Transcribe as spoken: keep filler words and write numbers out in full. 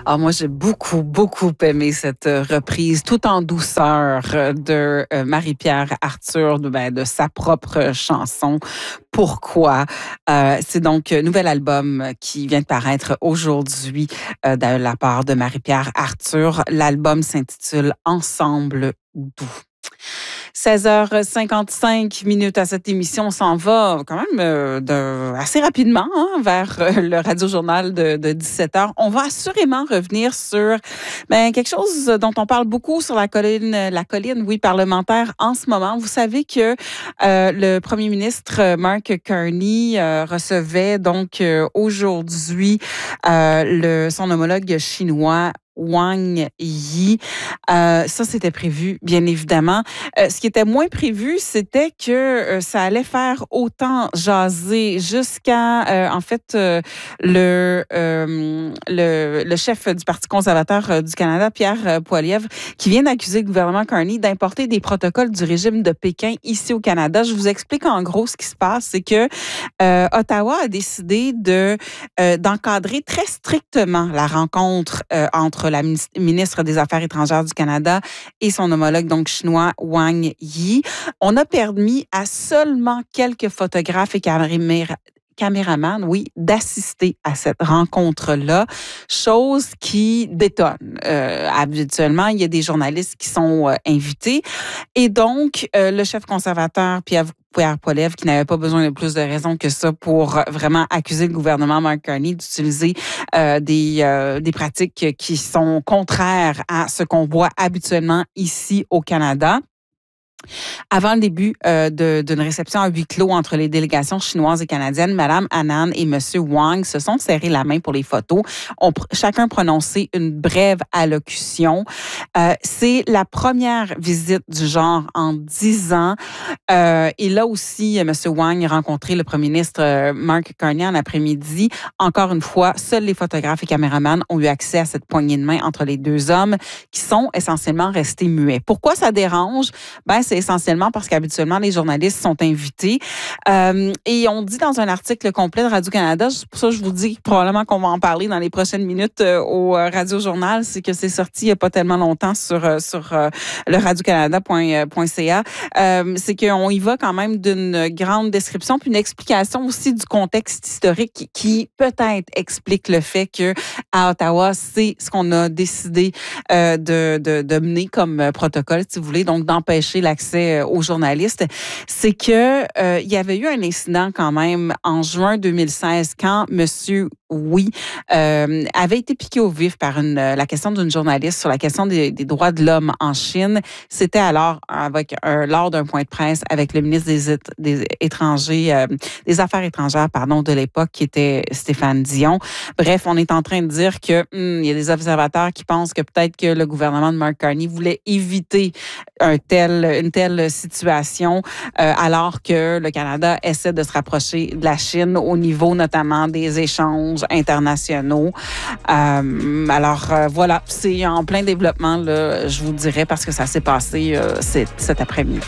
Ah, moi, j'ai beaucoup, beaucoup aimé cette euh, reprise, tout en douceur, euh, de euh, Marie-Pierre Arthur, de, ben, de sa propre chanson. Pourquoi? Euh, c'est donc un nouvel album qui vient de paraître aujourd'hui euh, de la part de Marie-Pierre Arthur. L'album s'intitule Ensemble doux. seize heures cinquante-cinq minutes à cette émission. On s'en va quand même euh, de, assez rapidement hein, vers euh, le radio-journal de, de dix-sept heures. On va assurément revenir sur ben, quelque chose dont on parle beaucoup sur la colline, la colline, oui, parlementaire en ce moment. Vous savez que euh, le premier ministre Mark Carney euh, recevait donc euh, aujourd'hui euh, le, son homologue chinois Wang Yi. Euh, ça, c'était prévu, bien évidemment. Euh, ce qui était moins prévu, c'était que euh, ça allait faire autant jaser jusqu'à, euh, en fait, euh, le, euh, le, le chef du Parti conservateur euh, du Canada, Pierre euh, Poilievre, qui vient d'accuser le gouvernement Carney d'importer des protocoles du régime de Pékin ici au Canada. Je vous explique en gros ce qui se passe. C'est que euh, Ottawa a décidé de euh, d'encadrer très strictement la rencontre euh, entre la ministre des Affaires étrangères du Canada et son homologue donc chinois Wang Yi. On a permis à seulement quelques photographes et caméras caméraman, oui, d'assister à cette rencontre-là, chose qui détonne. Euh, habituellement, il y a des journalistes qui sont euh, invités et donc euh, le chef conservateur Pierre Pierre Poilievre, qui n'avait pas besoin de plus de raisons que ça pour vraiment accuser le gouvernement Mark Carney d'utiliser euh, des, euh, des pratiques qui sont contraires à ce qu'on voit habituellement ici au Canada. Avant le début euh, de, d'une réception à huis clos entre les délégations chinoises et canadiennes, Mme Annan et M. Wang se sont serrés la main pour les photos, ont pr- chacun prononcé une brève allocution. Euh, c'est la première visite du genre en dix ans. Euh, et là aussi, M. Wang a rencontré le premier ministre euh, Mark Carney en après-midi. Encore une fois, seuls les photographes et caméramans ont eu accès à cette poignée de main entre les deux hommes qui sont essentiellement restés muets. Pourquoi ça dérange? Ben, c'est essentiellement parce qu'habituellement, les journalistes sont invités. Euh, et on dit dans un article complet de Radio-Canada, pour ça je vous dis probablement qu'on va en parler dans les prochaines minutes euh, au Radio-Journal, c'est que c'est sorti il n'y a pas tellement longtemps sur, euh, sur euh, le radio canada point c a. Euh, c'est qu'on y va quand même d'une grande description puis une explication aussi du contexte historique qui, qui peut-être explique le fait que à Ottawa, c'est ce qu'on a décidé euh, de, de, de mener comme protocole, si vous voulez, donc d'empêcher l'accès aux journalistes. C'est que euh, il y avait eu un incident quand même en juin deux mille seize quand Monsieur Oui euh, avait été piqué au vif par une, la question d'une journaliste sur la question des, des droits de l'homme en Chine. C'était alors avec un, lors d'un point de presse avec le ministre des, des étrangers, euh, des Affaires étrangères, pardon, de l'époque, qui était Stéphane Dion. Bref, on est en train de dire que hum, il y a des observateurs qui pensent que peut-être que le gouvernement de Mark Carney voulait éviter un tel, une telle situation, euh, alors que le Canada essaie de se rapprocher de la Chine au niveau notamment des échanges internationaux. Euh, alors euh, voilà, c'est en plein développement, là, je vous dirais, parce que ça s'est passé euh, cet, cet après-midi.